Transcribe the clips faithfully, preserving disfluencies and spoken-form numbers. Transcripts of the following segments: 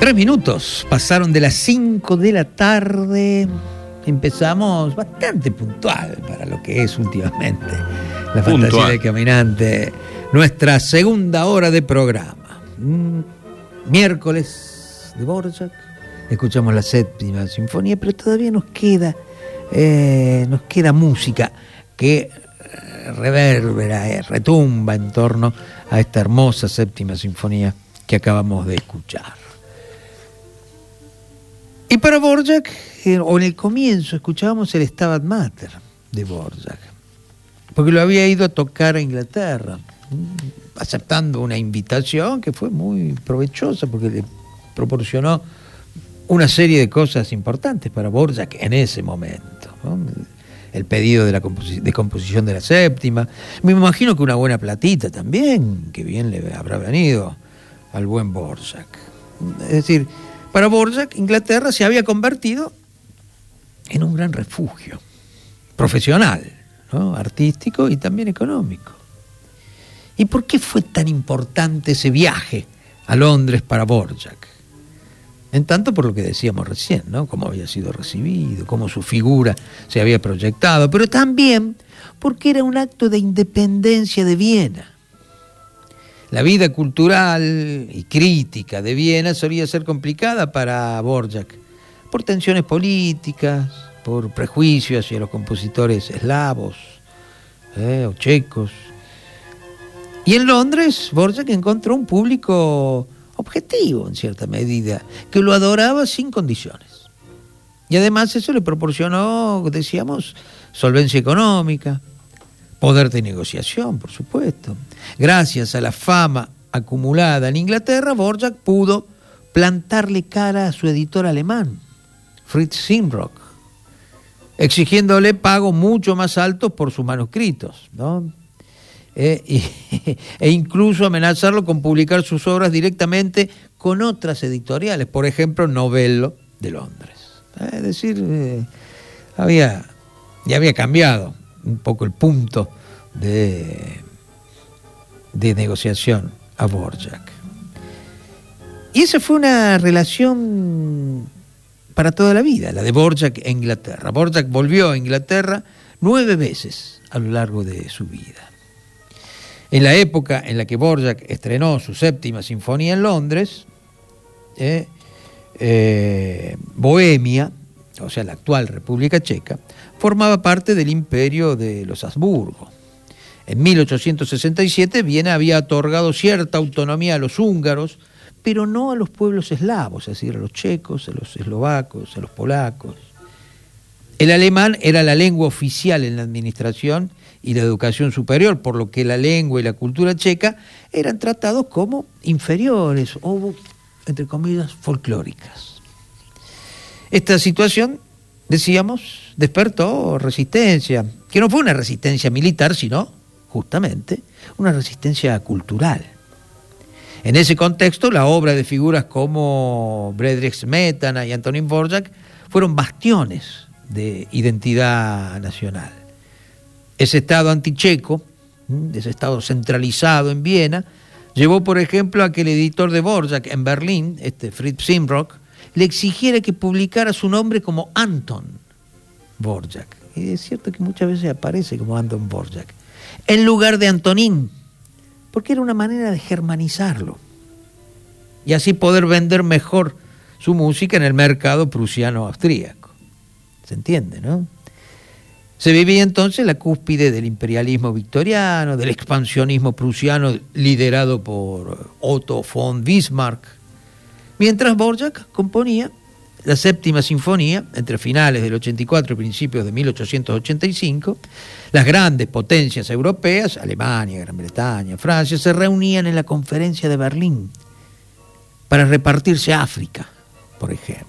Tres minutos pasaron de las cinco de la tarde. Empezamos bastante puntual para lo que es últimamente la Puntual. Fantasía del Caminante. Nuestra segunda hora de programa. Mm, miércoles de Dvořák. Escuchamos la séptima sinfonía, pero todavía nos queda, eh, nos queda música que reverbera, eh, retumba en torno a esta hermosa séptima sinfonía que acabamos de escuchar. Y para Dvořák, eh, o en el comienzo, escuchábamos el Stabat Mater de Dvořák, porque lo había ido a tocar a Inglaterra, aceptando una invitación que fue muy provechosa, porque le proporcionó una serie de cosas importantes para Dvořák en ese momento, ¿no? El pedido de la composi- de composición de la séptima, me imagino que una buena platita también, que bien le habrá venido al buen Dvořák. Es decir, para Dvořák, Inglaterra se había convertido en un gran refugio profesional, ¿no? Artístico y también económico. ¿Y por qué fue tan importante ese viaje a Londres para Dvořák? En tanto por lo que decíamos recién, ¿no? Cómo había sido recibido, cómo su figura se había proyectado, pero también porque era un acto de independencia de Viena. La vida cultural y crítica de Viena solía ser complicada para Dvořák, por tensiones políticas, por prejuicios hacia los compositores eslavos, eh, o checos. Y en Londres, Dvořák encontró un público objetivo, en cierta medida, que lo adoraba sin condiciones. Y además eso le proporcionó, decíamos, solvencia económica, poder de negociación, por supuesto. Gracias a la fama acumulada en Inglaterra, Dvořák pudo plantarle cara a su editor alemán, Fritz Simrock, exigiéndole pagos mucho más altos por sus manuscritos, ¿no? Eh, y, e incluso amenazarlo con publicar sus obras directamente con otras editoriales, por ejemplo, Novello de Londres. Eh, es decir, eh, había, ya había cambiado un poco el punto de, de negociación a Dvořák. Y esa fue una relación para toda la vida, la de Dvořák en Inglaterra. Dvořák volvió a Inglaterra nueve veces a lo largo de su vida. En la época en la que Dvořák estrenó su séptima sinfonía en Londres, eh, eh, Bohemia, o sea, la actual República Checa, formaba parte del imperio de los Habsburgo. En mil ochocientos sesenta y siete, Viena había otorgado cierta autonomía a los húngaros, pero no a los pueblos eslavos, es decir, a los checos, a los eslovacos, a los polacos. El alemán era la lengua oficial en la administración y la educación superior, por lo que la lengua y la cultura checa eran tratados como inferiores o, entre comillas, folclóricas. Esta situación, decíamos, despertó resistencia, que no fue una resistencia militar, sino, justamente, una resistencia cultural. En ese contexto, la obra de figuras como Bedřich Smetana y Antonín Dvořák fueron bastiones de identidad nacional. Ese estado anticheco, ese estado centralizado en Viena, llevó, por ejemplo, a que el editor de Dvořák en Berlín, este Fritz Simrock, le exigiera que publicara su nombre como Anton Dvořák. Y es cierto que muchas veces aparece como Anton Dvořák, en lugar de Antonín, porque era una manera de germanizarlo y así poder vender mejor su música en el mercado prusiano-austríaco. ¿Se entiende, no? Se vivía entonces la cúspide del imperialismo victoriano, del expansionismo prusiano liderado por Otto von Bismarck, mientras Dvořák componía la séptima sinfonía entre finales del ochenta y cuatro y principios de mil ochocientos ochenta y cinco. Las grandes potencias europeas, Alemania, Gran Bretaña, Francia, se reunían en la conferencia de Berlín para repartirse África, por ejemplo.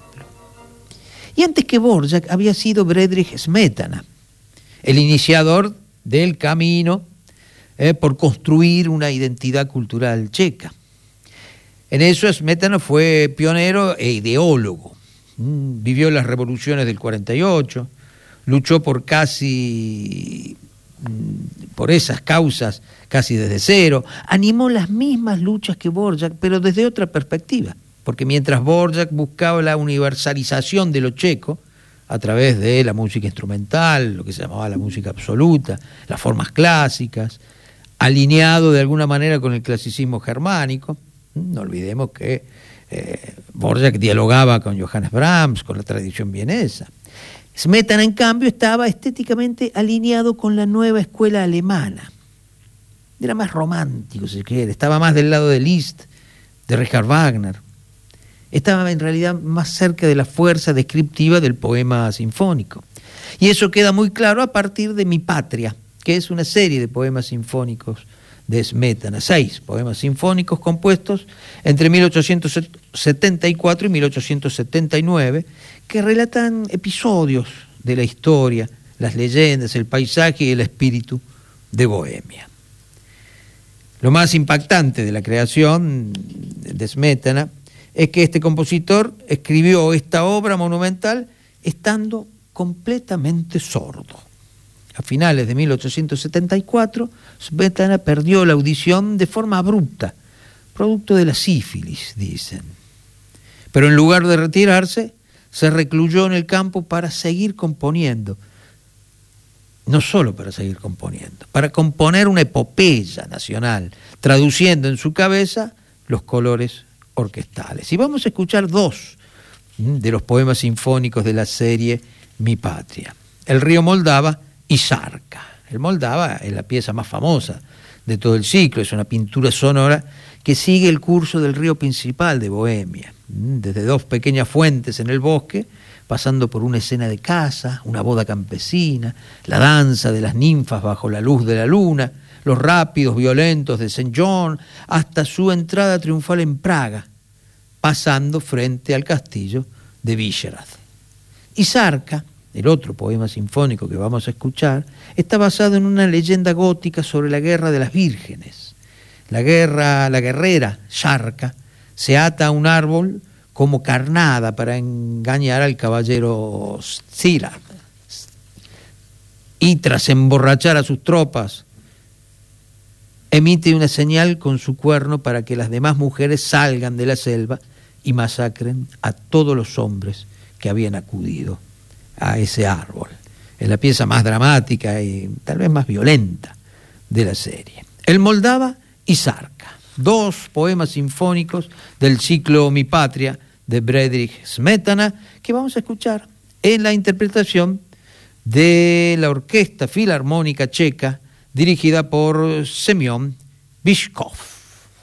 Y antes que Dvořák había sido Bedřich Smetana, el iniciador del camino eh, por construir una identidad cultural checa. En eso Smetana fue pionero e ideólogo. Mm, vivió las revoluciones del cuarenta y ocho, luchó por casi mm, por esas causas casi desde cero, animó las mismas luchas que Dvořák, pero desde otra perspectiva. porque mientras Dvořák buscaba la universalización de lo checo a través de la música instrumental, lo que se llamaba la música absoluta, las formas clásicas, alineado de alguna manera con el clasicismo germánico, no olvidemos que eh, Dvořák dialogaba con Johannes Brahms, con la tradición vienesa. Smetana, en cambio, estaba estéticamente alineado con la nueva escuela alemana. Era más romántico, si se quiere, estaba más del lado de Liszt, de Richard Wagner. Estaba en realidad más cerca de la fuerza descriptiva del poema sinfónico. Y eso queda muy claro a partir de Mi Patria, que es una serie de poemas sinfónicos de Smetana, seis poemas sinfónicos compuestos entre mil ochocientos setenta y cuatro y mil ochocientos setenta y nueve, que relatan episodios de la historia, las leyendas, el paisaje y el espíritu de Bohemia. Lo más impactante de la creación de Smetana es que este compositor escribió esta obra monumental estando completamente sordo. A finales de mil ochocientos setenta y cuatro, Smetana perdió la audición de forma abrupta, producto de la sífilis, dicen. Pero en lugar de retirarse, se recluyó en el campo para seguir componiendo. No solo para seguir componiendo, para componer una epopeya nacional, traduciendo en su cabeza los colores orquestales. Y vamos a escuchar dos de los poemas sinfónicos de la serie Mi Patria: El río Moldava y Zarka. El Moldava es la pieza más famosa de todo el ciclo, es una pintura sonora que sigue el curso del río principal de Bohemia, desde dos pequeñas fuentes en el bosque, pasando por una escena de caza, una boda campesina, la danza de las ninfas bajo la luz de la luna, los rápidos violentos de Saint John, hasta su entrada triunfal en Praga, pasando frente al castillo de Vyšehrad. Y Zarka, el otro poema sinfónico que vamos a escuchar, está basado en una leyenda gótica sobre la guerra de las vírgenes. La guerra, la guerrera Zarka se ata a un árbol como carnada para engañar al caballero Szilárd. Y tras emborrachar a sus tropas, emite una señal con su cuerno para que las demás mujeres salgan de la selva y masacren a todos los hombres que habían acudido a ese árbol. Es la pieza más dramática y tal vez más violenta de la serie. El Moldava y Zarka, dos poemas sinfónicos del ciclo Mi Patria de Bedřich Smetana, que vamos a escuchar en la interpretación de la Orquesta Filarmónica Checa, dirigida por Semyon Bychkov.